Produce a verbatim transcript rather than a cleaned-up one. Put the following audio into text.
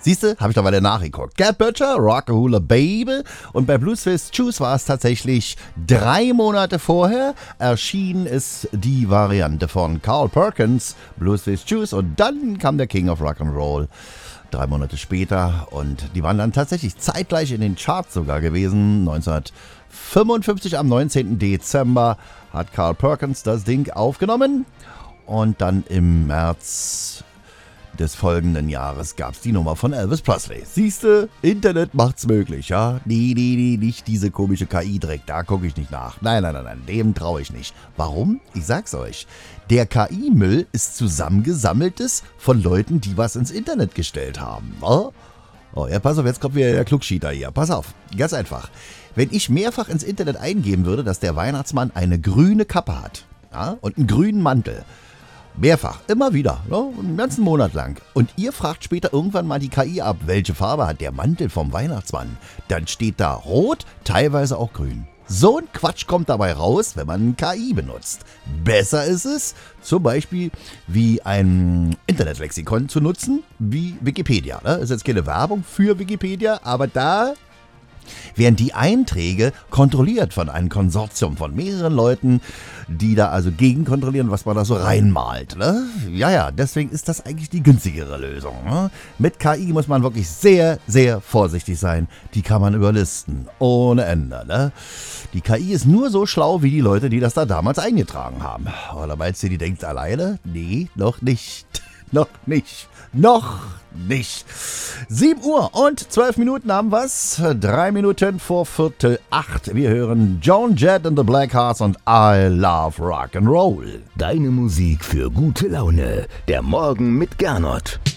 Siehst du, habe ich doch mal nachgeguckt. Cat Butcher, Rockahula Baby. Und bei Bluesfist Juice war es tatsächlich drei Monate vorher. Erschienen ist die Variante von Carl Perkins, Bluesfist Juice. Und dann kam der King of Rock'n'Roll. Drei Monate später und die waren dann tatsächlich zeitgleich in den Charts sogar gewesen. neunzehnhundertfünfundfünfzig am neunzehnten Dezember hat Carl Perkins das Ding aufgenommen und dann im März des folgenden Jahres gab es die Nummer von Elvis Presley. Siehste, Internet macht's möglich, ja? Nee, nee, nee, nicht diese komische K I-Dreck, da gucke ich nicht nach. Nein, nein, nein, nein, dem traue ich nicht. Warum? Ich sag's euch. Der K I-Müll ist zusammengesammeltes von Leuten, die was ins Internet gestellt haben. Oh, oh ja, pass auf, jetzt kommt wieder der Klugschieter hier. Pass auf, ganz einfach. Wenn ich mehrfach ins Internet eingeben würde, dass der Weihnachtsmann eine grüne Kappe hat, ja, und einen grünen Mantel, mehrfach, immer wieder, ne? Einen ganzen Monat lang. Und ihr fragt später irgendwann mal die K I ab, welche Farbe hat der Mantel vom Weihnachtsmann. Dann steht da rot, teilweise auch grün. So ein Quatsch kommt dabei raus, wenn man K I benutzt. Besser ist es, zum Beispiel wie ein Internetlexikon zu nutzen, wie Wikipedia. Das ist jetzt keine Werbung für Wikipedia, aber da werden die Einträge kontrolliert von einem Konsortium von mehreren Leuten, die da also gegenkontrollieren, was man da so reinmalt. Ne? Ja, ja, deswegen ist das eigentlich die günstigere Lösung. Ne? Mit K I muss man wirklich sehr, sehr vorsichtig sein. Die kann man überlisten, ohne Ende. Ne? Die K I ist nur so schlau wie die Leute, die das da damals eingetragen haben. Oder meinst du, die denkt alleine? Nee, noch nicht. Noch nicht. Noch nicht. sieben Uhr und zwölf Minuten haben wir's. Drei Minuten vor Viertel acht. Wir hören Joan Jett and the Blackhearts und I Love Rock'n'Roll. Deine Musik für gute Laune. Der Morgen mit Gernot.